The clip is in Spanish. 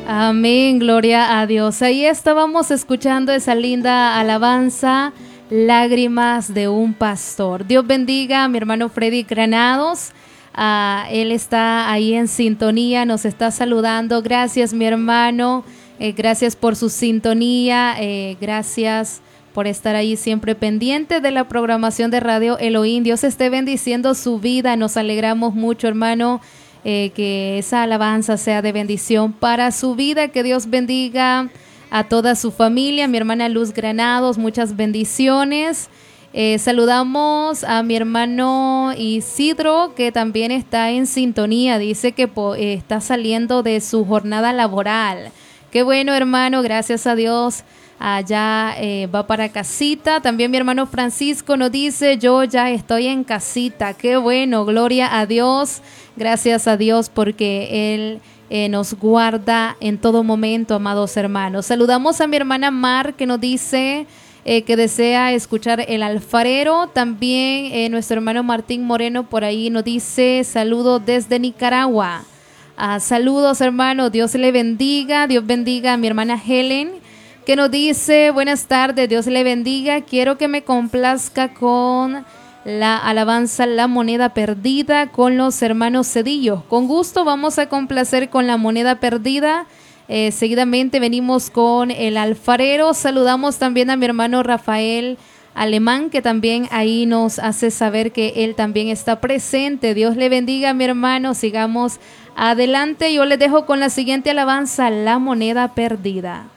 Amén, gloria a Dios. Ahí estábamos escuchando esa linda alabanza, Lágrimas de un Pastor. Dios bendiga a mi hermano Freddy Granados. Él está ahí en sintonía, nos está saludando. Gracias, mi hermano. Gracias por su sintonía. Gracias por estar ahí siempre pendiente de la programación de Radio Elohim. Dios esté bendiciendo su vida. Nos alegramos mucho, hermano, que esa alabanza sea de bendición para su vida. Que Dios bendiga a toda su familia. Mi hermana Luz Granados, muchas bendiciones. Saludamos a mi hermano Isidro, que también está en sintonía. Dice que está saliendo de su jornada laboral. Qué bueno, hermano, gracias a Dios. Allá va para casita. También mi hermano Francisco nos dice: yo ya estoy en casita. Qué bueno, gloria a Dios. Gracias a Dios porque Él nos guarda en todo momento, amados hermanos. Saludamos a mi hermana Mar, que nos dice que desea escuchar El Alfarero. También nuestro hermano Martín Moreno por ahí nos dice: saludos desde Nicaragua. Saludos, hermano, Dios le bendiga. Dios bendiga a mi hermana Helen, que nos dice: buenas tardes, Dios le bendiga. Quiero que me complazca con la alabanza La Moneda Perdida con los hermanos Cedillo. Con gusto vamos a complacer con La Moneda Perdida. Seguidamente venimos con El Alfarero. Saludamos también a mi hermano Rafael Alemán, que también ahí nos hace saber que él también está presente. Dios le bendiga, mi hermano. Sigamos adelante. Yo les dejo con la siguiente alabanza, La Moneda Perdida.